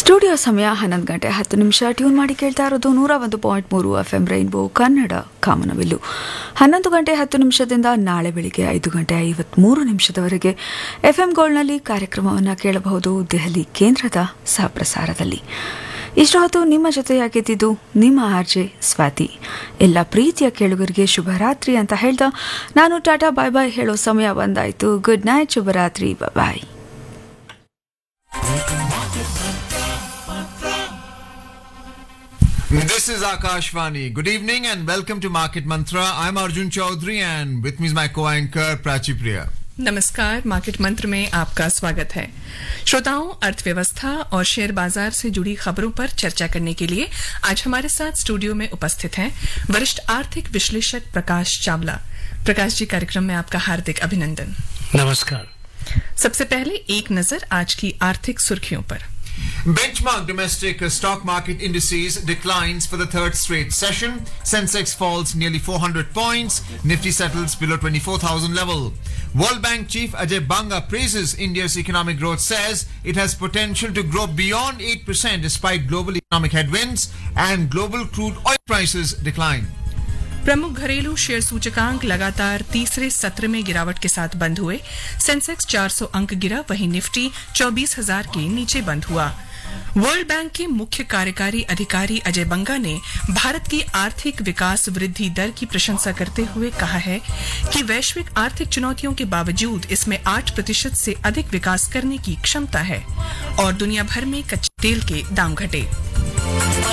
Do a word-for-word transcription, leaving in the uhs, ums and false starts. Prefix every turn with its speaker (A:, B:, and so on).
A: Studio ಸಮಯ ಹನ್ನೊಂದು ಗಂಟೆ ಹತ್ತು ನಿಮಿಷ. ಟ್ಯೂನ್ ಮಾಡಿ ಕೇಳ್ತಾ ಇರೋದು ನೂರ ಒಂದು ಪಾಯಿಂಟ್ ಮೂರು ಎಫ್ ಎಂ ರೈನ್ಬೋ ಕನ್ನಡ ಕಾಮನಬಿಲ್ಲು. ಹನ್ನೊಂದು ಗಂಟೆ ಹತ್ತು ನಿಮಿಷದಿಂದ ನಾಳೆ ಬೆಳಿಗ್ಗೆ ಐದು ಗಂಟೆ ಐವತ್ಮೂರು ನಿಮಿಷದವರೆಗೆ ಎಫ್ ಎಂ ಗೋಲ್ಡ್ನಲ್ಲಿ ಕಾರ್ಯಕ್ರಮವನ್ನು ಕೇಳಬಹುದು ದೆಹಲಿ ಕೇಂದ್ರದ ಸಹಪ್ರಸಾರದಲ್ಲಿ. ಇಷ್ಟು ಹೊತ್ತು ನಿಮ್ಮ ಜೊತೆಯಾಗಿದ್ದು ನಿಮ್ಮ ಆರ್ಜೆ ಸ್ವಾತಿ. ಎಲ್ಲ ಪ್ರೀತಿಯ ಕೇಳುಗರಿಗೆ ಶುಭರಾತ್ರಿ ಅಂತ ಹೇಳ್ತಾ ನಾನು ಟಾಟಾ ಬಾಯ್ ಬಾಯ್ ಹೇಳೋ ಸಮಯ ಬಂದಾಯಿತು. ಗುಡ್ ನೈಟ್, ಶುಭರಾತ್ರಿ, ಬಾಯ್.
B: This is Akashvani. Good evening and welcome to Market Mantra. I'm Arjun Chaudhary and with me is my co-anchor Prachi Priya.
C: नमस्कार. मार्केट मंत्र में आपका स्वागत है. श्रोताओं, अर्थव्यवस्था और शेयर बाजार से जुड़ी खबरों पर चर्चा करने के लिए आज हमारे साथ स्टूडियो में उपस्थित हैं वरिष्ठ आर्थिक विश्लेषक प्रकाश चावला. प्रकाश जी, कार्यक्रम में आपका हार्दिक अभिनंदन.
D: नमस्कार.
C: सबसे पहले एक नजर आज की आर्थिक सुर्खियों पर.
B: Benchmark domestic stock market indices declines for the third straight session. Sensex falls nearly four hundred points. Nifty settles below twenty-four thousand level. World Bank chief Ajay Banga praises India's economic growth, says it has potential to grow beyond eight percent despite global economic headwinds and global crude oil prices decline.
C: प्रमुख घरेलू share सूचकांक लगातार तीसरे सत्र में गिरावट के साथ बंद हुए. सेंसेक्स चार सौ अंक गिरा, वहीं निफ्टी चौबीस हजार के नीचे बंद हुआ. वर्ल्ड बैंक के मुख्य कार्यकारी अधिकारी अजय बंगा ने भारत की आर्थिक विकास वृद्धि दर की प्रशंसा करते हुए कहा है कि वैश्विक आर्थिक चुनौतियों के बावजूद इसमें आठ प्रतिशत से अधिक विकास करने की क्षमता है और दुनिया भर में कच्चे तेल के दाम घटे.